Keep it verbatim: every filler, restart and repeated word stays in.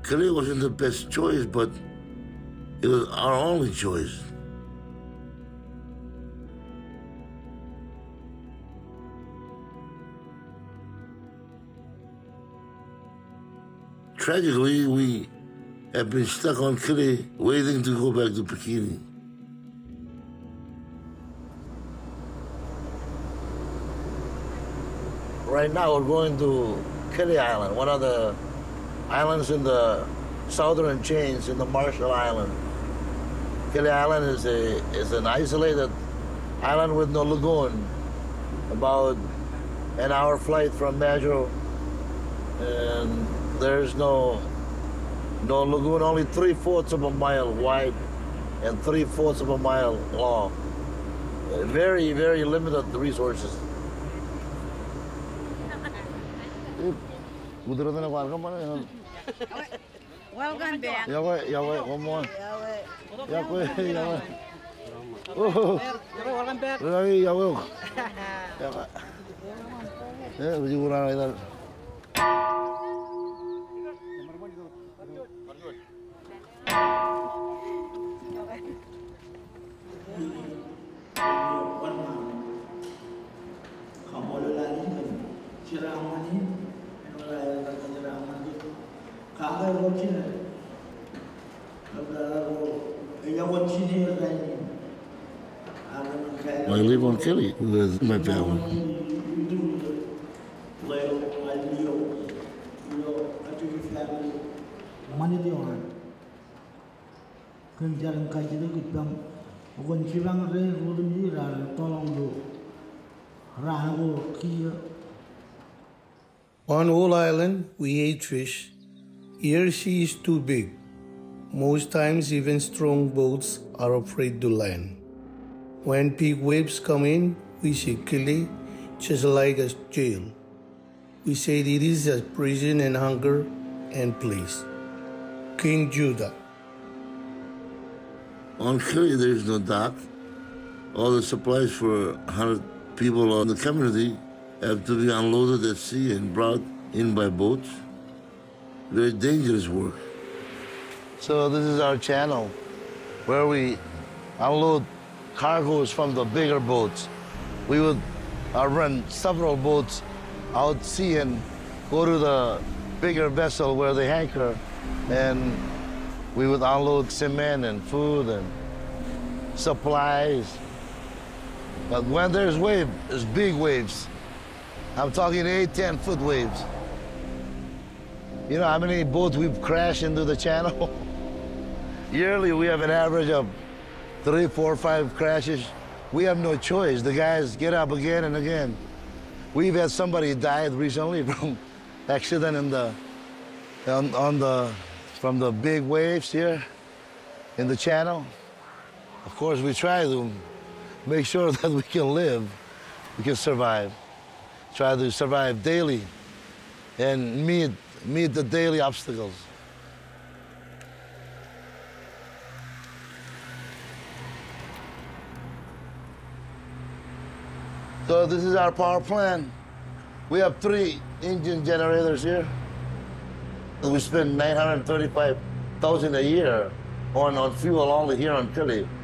Kili wasn't the best choice, but it was our only choice. Tragically, we have been stuck on Kili, waiting to go back to Bikini. Right now, we're going to Kili Island, one of the islands in the southern chains in the Marshall Island. Kili Island is a is an isolated island with no lagoon, about an hour flight from Majuro, and there's no no lagoon, only three-fourths of a mile wide and three-fourths of a mile long. Very, very limited resources. Welcome back. Yahweh, Yahweh, one more. Yahweh, Yahweh. Oh, welcome back. Yahweh, Yahweh. Yeah, would you go around like that? I live on Kili with my family. On Whole Island, we ate fish. Here she is too big. Most times, even strong boats are afraid to land. When big waves come in, we see Kili just like a jail. We say it is a prison and hunger and place. King Judah. On Kili, there's no dock. All the supplies for one hundred people in the community have to be unloaded at sea and brought in by boats. Very dangerous work. So this is our channel where we unload cargoes from the bigger boats. We would uh, run several boats out sea and go to the bigger vessel where they anchor, and we would unload cement and food and supplies. But when there's waves, there's big waves. I'm talking eight, ten foot waves. You know how many boats we've crashed into the channel? Yearly, we have an average of three, four, five crashes. We have no choice. The guys get up again and again. We've had somebody died recently from accident in the, on, on the, from the big waves here in the channel. Of course, we try to make sure that we can live, we can survive. Try to survive daily and meet, meet the daily obstacles. So this is our power plant. We have three engine generators here. We spend nine hundred thirty-five thousand dollars a year on, on fuel only here on Kili.